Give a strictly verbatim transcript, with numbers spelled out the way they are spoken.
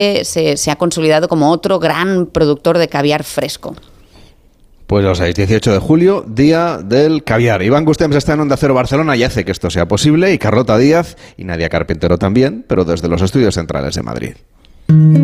se, se ha consolidado como otro gran productor de caviar fresco. Pues lo sabéis, dieciocho de julio, Día del Caviar. Iván Gustems está en Onda Cero Barcelona y hace que esto sea posible, y Carlota Díaz y Nadia Carpintero también, pero desde los estudios centrales de Madrid.